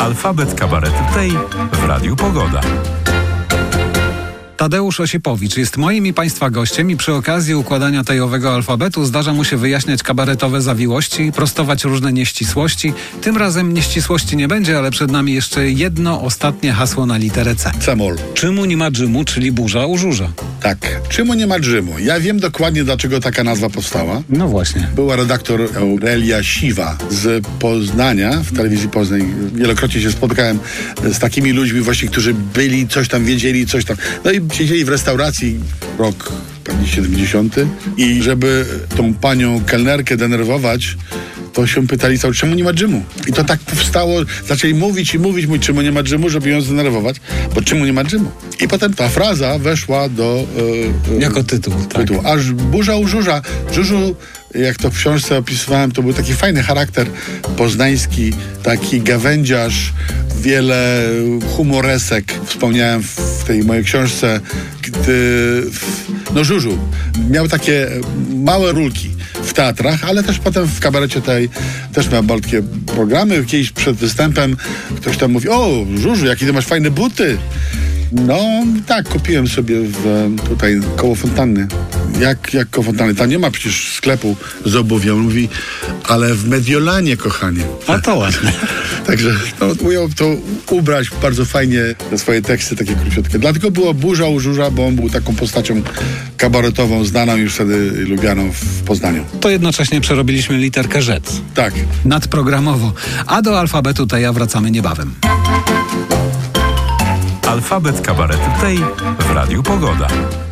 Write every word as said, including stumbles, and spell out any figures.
Alfabet kabaretu tej w Radiu Pogoda. Tadeusz Osiepowicz jest moim i Państwa gościem i przy okazji układania tej owego alfabetu zdarza mu się wyjaśniać kabaretowe zawiłości, prostować różne nieścisłości. Tym razem nieścisłości nie będzie, ale przed nami jeszcze jedno ostatnie hasło na literę C. Cemol. Czymu nie ma dżymu, czyli burza u żurza. Tak. Czemu nie ma dżymu? Ja wiem dokładnie, dlaczego taka nazwa powstała. No właśnie. Była redaktor Aurelia Siwa z Poznania, w telewizji Poznań. Wielokrotnie się spotkałem z takimi ludźmi właśnie, którzy byli, coś tam wiedzieli, coś tam. No i siedzieli w restauracji rok pewnie siedemdziesiąty i żeby tą panią kelnerkę denerwować, to się pytali cały, czemu nie ma dżymu? I to tak powstało, zaczęli mówić i mówić, mówić, czemu nie ma dżymu, żeby ją zdenerwować, bo czemu nie ma dżymu? I potem ta fraza weszła do... E, e, jako tytuł, tak. tytuł. Aż burza u żurza. Żurzu, jak to w książce opisywałem, to był taki fajny charakter poznański, taki gawędziarz, wiele humoresek wspomniałem w tej mojej książce, gdy... No Żurzu miał takie małe rulki w teatrach, ale też potem w kabarecie tej też miał malutkie programy. Kiedyś przed występem ktoś tam mówi: o, Żurzu, jakie ty masz fajne buty. No tak, kupiłem sobie w, tutaj koło fontanny. Jak, jak koło fontanny? Tam nie ma przecież sklepu z obuwiem. On mówi, ale w Mediolanie, kochanie. A to ładne. Także no, ujął to ubrać bardzo fajnie na swoje teksty, takie króciutkie. Dlatego było burza u żurza, bo on był taką postacią kabaretową, znaną już wtedy, lubianą w Poznaniu. To jednocześnie przerobiliśmy literkę rzec. Tak. Nadprogramowo. A do alfabetu teja wracamy niebawem. Alfabet kabaretu tej w Radiu Pogoda.